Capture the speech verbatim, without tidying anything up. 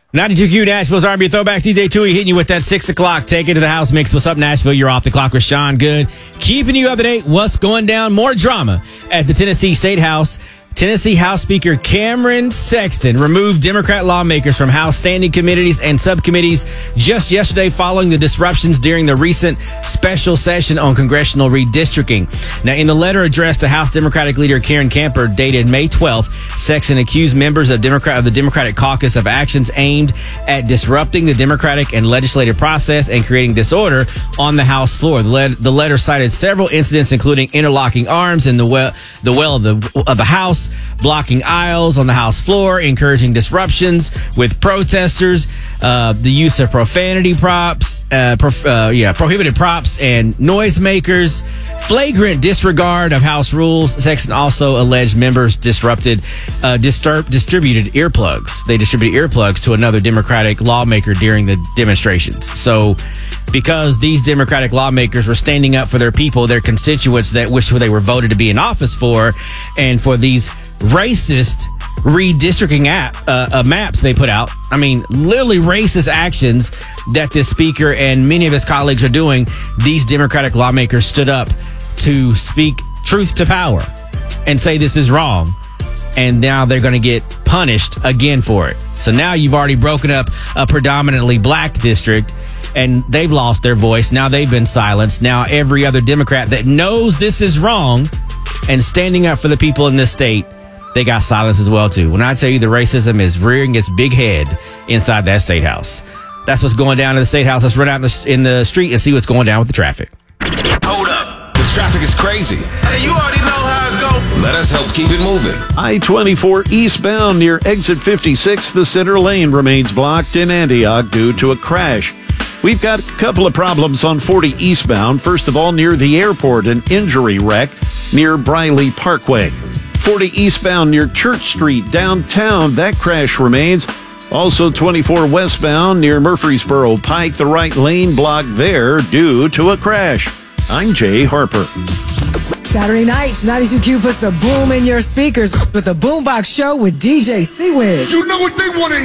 ninety-two Q Nashville's R and B Throwback. D J Tui hitting you with that six o'clock. Take it to the house mix. What's up, Nashville? You're off the clock with Sean Good. Keeping you up to date. What's going down? More drama at the Tennessee State House. Tennessee House Speaker Cameron Sexton removed Democrat lawmakers from House standing committees and subcommittees just yesterday following the disruptions during the recent special session on congressional redistricting. Now, in the letter addressed to House Democratic leader Karen Camper dated May twelfth, Sexton accused members of Democrat of the Democratic caucus of actions aimed at disrupting the democratic and legislative process and creating disorder on the House floor. The, le- the letter cited several incidents, including interlocking arms in the well, the well of the, of the House, blocking aisles on the House floor, encouraging disruptions with protesters, uh, the use of profanity props, uh, prof- uh, yeah, prohibited props and noisemakers, flagrant disregard of House rules. Sexton also alleged members disrupted, uh, disturb- distributed earplugs. They distributed earplugs to another Democratic lawmaker during the demonstrations. So, because these Democratic lawmakers were standing up for their people, their constituents that which they were voted to be in office for, and for these racist redistricting app uh, uh, maps they put out. I mean, literally racist actions that this speaker and many of his colleagues are doing. These Democratic lawmakers stood up to speak truth to power and say this is wrong. And now they're going to get punished again for it. So now you've already broken up a predominantly black district, and they've lost their voice. Now they've been silenced. Now every other Democrat that knows this is wrong and standing up for the people in this state, they got silenced as well, too. When I tell you the racism is rearing its big head inside that state house. That's what's going down in the state house. Let's run out in the, in the street and see what's going down with the traffic. Hold up. The traffic is crazy. Hey, you already know how it go. Let us help keep it moving. I twenty-four eastbound near exit fifty-six, the center lane remains blocked in Antioch due to a crash. We've got a couple of problems on forty eastbound. First of all, near the airport, an injury wreck near Briley Parkway. forty eastbound near Church Street downtown, that crash remains. Also twenty-four westbound near Murfreesboro Pike, the right lane blocked there due to a crash. I'm Jay Harper. Saturday nights, ninety-two Q puts the boom in your speakers with the Boombox Show with D J C-Wiz. You know what they want to hear.